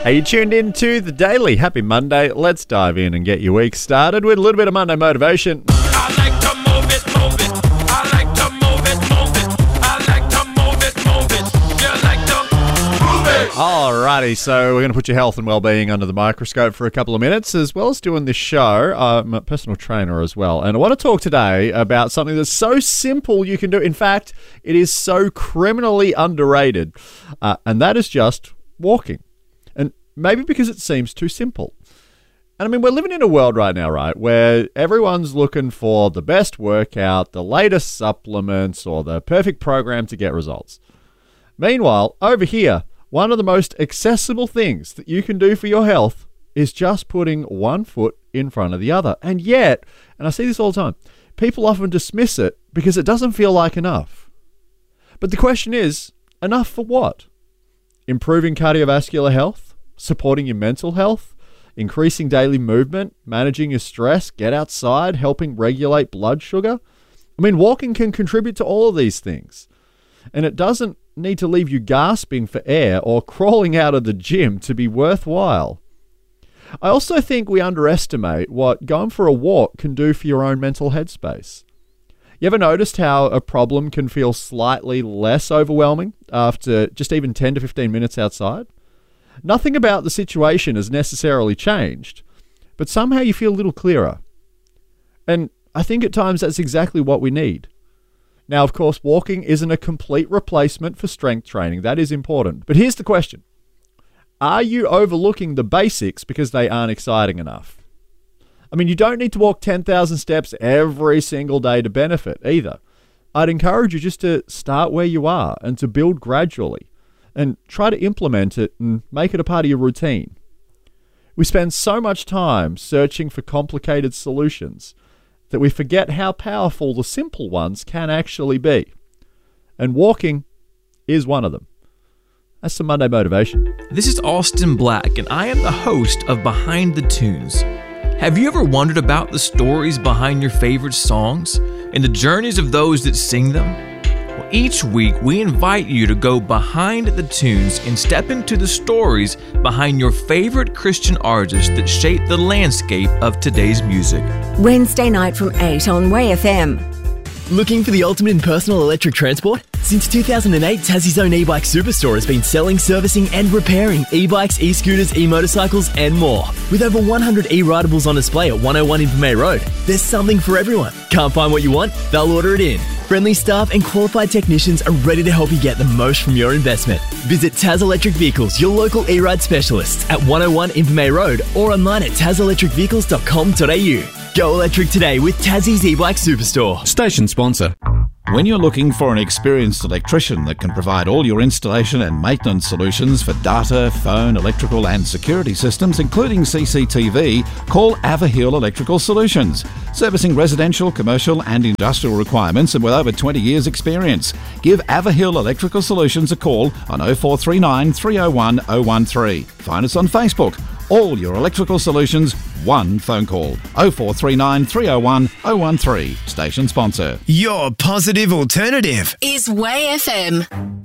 Are you tuned in to The Daily? Happy Monday. Let's dive in and get your week started with a little bit of Monday motivation. I like to move it, move it. I like to move it, move it. I like to move it, move it. You like to move it. Alrighty, so we're going to put your health and well-being under the microscope for a couple of minutes, as well as doing this show. I'm a personal trainer as well, and I want to talk today about something that's so simple you can do. In fact, it is so criminally underrated, and that is just walking. And maybe because it seems too simple. And I mean, we're living in a world right now, right, where everyone's looking for the best workout, the latest supplements, or the perfect program to get results. Meanwhile, over here, one of the most accessible things that you can do for your health is just putting one foot in front of the other. And yet, and I see this all the time, people often dismiss it because it doesn't feel like enough. But the question is, enough for what? Improving cardiovascular health? Supporting your mental health? Increasing daily movement? Managing your stress? Get outside? Helping regulate blood sugar? I mean, walking can contribute to all of these things. And it doesn't need to leave you gasping for air or crawling out of the gym to be worthwhile. I also think we underestimate what going for a walk can do for your own mental headspace. You ever noticed how a problem can feel slightly less overwhelming after just even 10 to 15 minutes outside? Nothing about the situation has necessarily changed, but somehow you feel a little clearer. And I think at times that's exactly what we need. Now, of course, walking isn't a complete replacement for strength training. That is important. But here's the question. Are you overlooking the basics because they aren't exciting enough? I mean, you don't need to walk 10,000 steps every single day to benefit either. I'd encourage you just to start where you are and to build gradually and try to implement it and make it a part of your routine. We spend so much time searching for complicated solutions that we forget how powerful the simple ones can actually be. And walking is one of them. That's some Monday motivation. This is Austin Black, and I am the host of Behind the Tunes. Have you ever wondered about the stories behind your favorite songs and the journeys of those that sing them? Well, each week, we invite you to go behind the tunes and step into the stories behind your favorite Christian artists that shape the landscape of today's music. Wednesday night from 8 on Way FM. Looking for the ultimate in personal electric transport? Since 2008, Tassie's own e-bike superstore has been selling, servicing and repairing e-bikes, e-scooters, e-motorcycles and more. With over 100 e-ridables on display at 101 Invermay Road, there's something for everyone. Can't find what you want? They'll order it in. Friendly staff and qualified technicians are ready to help you get the most from your investment. Visit Taz Electric Vehicles, your local e-ride specialists at 101 Invermay Road or online at tazelectricvehicles.com.au. Go electric today with Tassie's e-bike superstore. Station sponsor. When you're looking for an experienced electrician that can provide all your installation and maintenance solutions for data, phone, electrical and security systems, including CCTV, call Averhill Electrical Solutions. Servicing residential, commercial and industrial requirements and with over 20 years experience. Give Averhill Electrical Solutions a call on 0439 301 013. Find us on Facebook. All your electrical solutions, one phone call. 0439 301 013. Station sponsor. Your positive alternative Is Way FM.